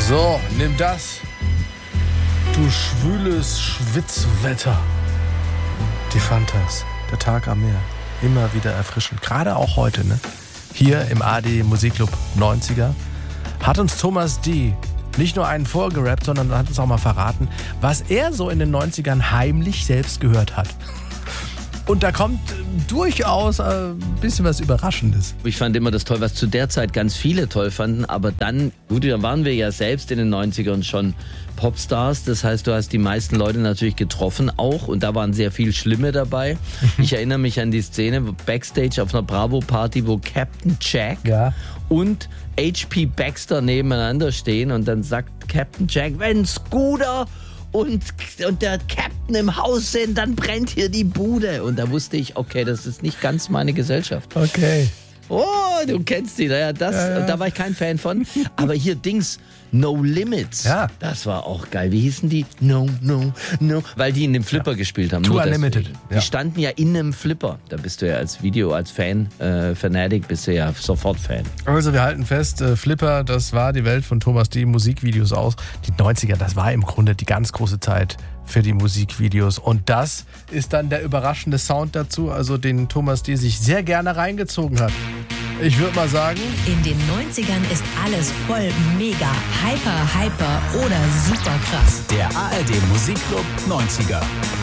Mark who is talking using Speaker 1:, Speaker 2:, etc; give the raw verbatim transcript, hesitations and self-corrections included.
Speaker 1: So, nimm das, du schwüles Schwitzwetter. Die Fantas, der Tag am Meer, immer wieder erfrischend. Gerade auch heute, ne? Hier im A D Musikclub neunziger hat uns Thomas D. nicht nur einen vorgerappt, sondern hat uns auch mal verraten, was er so in den neunzigern heimlich selbst gehört hat. Und da kommt durchaus ein bisschen was Überraschendes.
Speaker 2: Ich fand immer das toll, was zu der Zeit ganz viele toll fanden. Aber dann, gut, da waren wir ja selbst in den neunzigern schon Popstars. Das heißt, du hast die meisten Leute natürlich getroffen auch. Und da waren sehr viel Schlimme dabei. Ich erinnere mich an die Szene Backstage auf einer Bravo-Party, wo Captain Jack ja. und H P Baxter nebeneinander stehen. Und dann sagt Captain Jack, wenn Scooter und, und der Captain im Haus sind, dann brennt hier die Bude. Und da wusste ich, okay, das ist nicht ganz meine Gesellschaft.
Speaker 1: Okay.
Speaker 2: Oh, du kennst die. Ja, das,
Speaker 1: ja, ja.
Speaker 2: Da war ich kein Fan von. Aber hier Dings, No Limits.
Speaker 1: Ja.
Speaker 2: Das war auch geil. Wie hießen die? No, no, no. Weil die in dem Flipper ja. gespielt haben.
Speaker 1: Too Unlimited.
Speaker 2: Die ja. standen ja in einem Flipper. Da bist du ja als Video, als Fan, äh, Fanatic, bist du ja sofort Fan.
Speaker 1: Also wir halten fest, äh, Flipper, das war die Welt von Thomas D. Musikvideos aus. Die neunziger, das war im Grunde die ganz große Zeit für die Musikvideos. Und das ist dann der überraschende Sound dazu, also den Thomas D. sich sehr gerne reingezogen hat. Ich würde mal sagen...
Speaker 3: In den neunzigern ist alles voll mega, hyper, hyper oder super krass.
Speaker 4: Der A R D Musikclub neunziger.